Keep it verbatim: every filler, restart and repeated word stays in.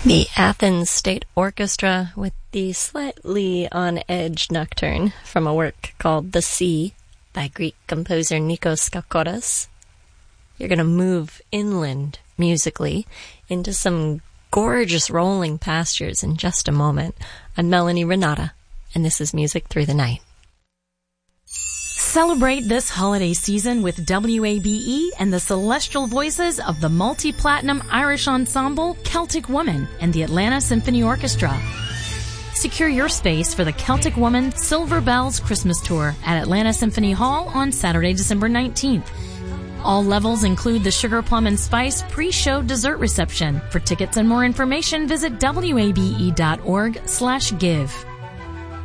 The Athens State Orchestra with the slightly on-edge nocturne from a work called The Sea by Greek composer Nikos Skakoras. You're going to move inland musically into some gorgeous rolling pastures in just a moment. I'm Melanie Renata, and this is Music Through the Night. Celebrate this holiday season with W A B E and the celestial voices of the multi-platinum Irish ensemble Celtic Woman and the Atlanta Symphony Orchestra. Secure your space for the Celtic Woman Silver Bells Christmas Tour at Atlanta Symphony Hall on Saturday, December nineteenth. All levels include the Sugar Plum and Spice pre-show dessert reception. For tickets and more information, visit W A B E dot org slash give.